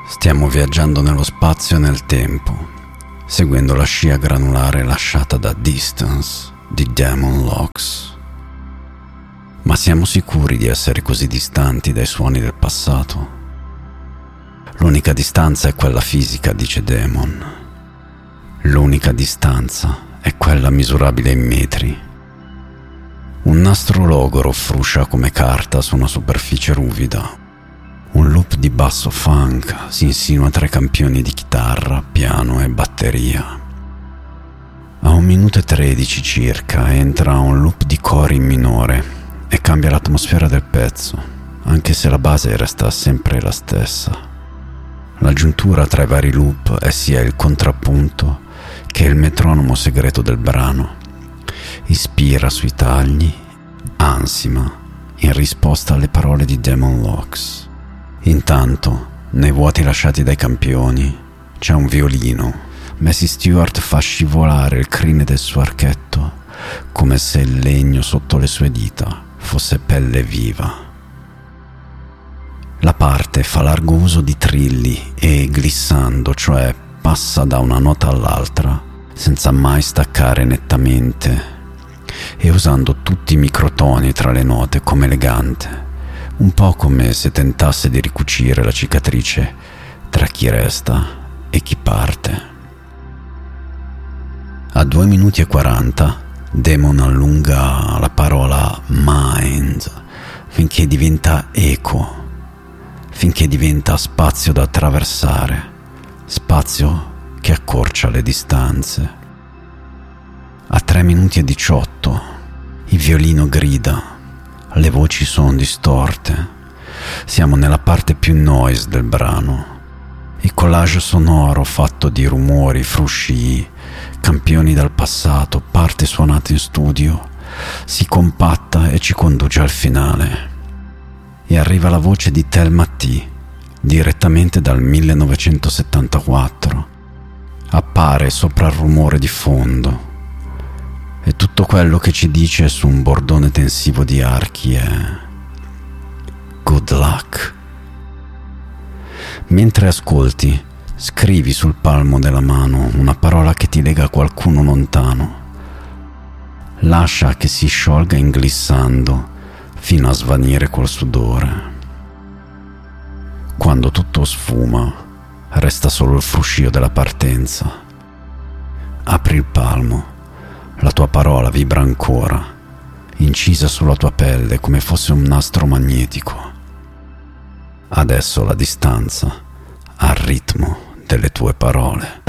Stiamo viaggiando nello spazio e nel tempo, seguendo la scia granulare lasciata da Distance di Damon Locks. Ma siamo sicuri di essere così distanti dai suoni del passato? L'unica distanza è quella fisica, dice Damon. L'unica distanza è quella misurabile in metri. Un nastro logoro fruscia come carta su una superficie ruvida. Un loop di basso funk si insinua tra i campioni di chitarra, piano e batteria. A 1 minuto e 13 circa entra un loop di cori in minore e cambia l'atmosfera del pezzo, anche se la base resta sempre la stessa. L'aggiuntura tra i vari loop è sia il contrappunto che il metronomo segreto del brano. Ispira sui tagli, ansima in risposta alle parole di Damon Locks. Intanto, nei vuoti lasciati dai campioni, c'è un violino. Massey Stewart fa scivolare il crine del suo archetto, come se il legno sotto le sue dita fosse pelle viva. La parte fa largo uso di trilli e glissando, cioè passa da una nota all'altra, senza mai staccare nettamente, e usando tutti i microtoni tra le note come elegante. Un po' come se tentasse di ricucire la cicatrice tra chi resta e chi parte. A 2 minuti e 40 Damon allunga la parola mind finché diventa eco, finché diventa spazio da attraversare, spazio che accorcia le distanze. A 3 minuti e 18 il violino grida. Le voci sono distorte. Siamo nella parte più noise del brano. Il collage sonoro fatto di rumori, frusci, campioni dal passato, parti suonate in studio, si compatta e ci conduce al finale. E arriva la voce di Thelma T, direttamente dal 1974. Appare sopra il rumore di fondo. E tutto quello che ci dice su un bordone tensivo di archi è good luck. Mentre ascolti, scrivi sul palmo della mano una parola che ti lega a qualcuno lontano. Lascia che si sciolga inglissando fino a svanire col sudore. Quando tutto sfuma, resta solo il fruscio della partenza. Apri il palmo. La tua parola vibra ancora, incisa sulla tua pelle come fosse un nastro magnetico. Adesso la distanza ha il ritmo delle tue parole.